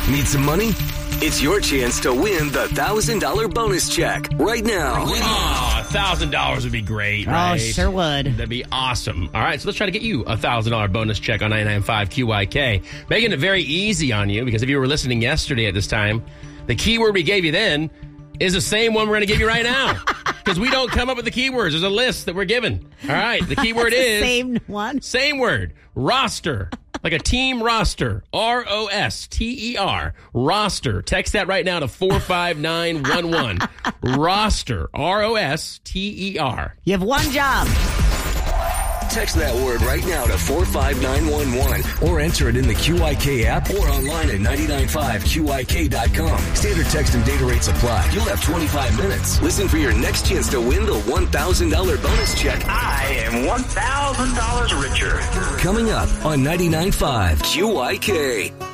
Need some money? It's your chance to win the $1,000 bonus check right now. Oh, $1,000 would be great, right? Oh, sure would. That'd be awesome. All right, so let's try to get you a $1,000 bonus check on 99.5 QYK. Making it very easy on you, because if you were listening yesterday at this time, the keyword we gave you then is the same one we're going to give you right now. Because we don't come up with the keywords. There's a list that we're given. All right, the keyword is... Same one? Same word. Roster. Like a team roster. R-O-S-T-E-R. Roster. Text that right now to 45911. Roster. R-O-S-T-E-R. You have one job. Text that word right now to 45911 or enter it in the QYK app or online at 995QYK.com. Standard text and data rates apply. You'll have 25 minutes. Listen for your next chance to win the $1,000 bonus check. I am $1,000 richer. Coming up on 99.5 QYK.